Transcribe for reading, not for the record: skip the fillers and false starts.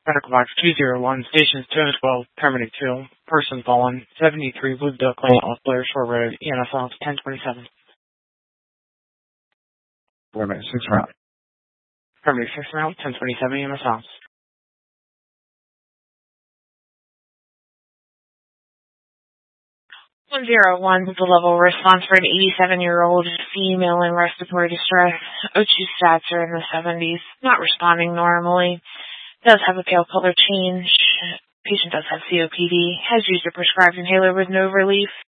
Medical box 201, stations 2 and 12, paramedic 2, person fallen, 73 Blue Duck Lane, off Blair Shore Road, EMS off 1027. Paramedic 6 round. Paramedic 6 round, 1027, EMS off. 101 is the level of response for an 87-year-old female in respiratory distress. O2 stats are in the 70s, not responding normally. Does have a pale color change. Patient does have COPD. Has used a prescribed inhaler with no relief.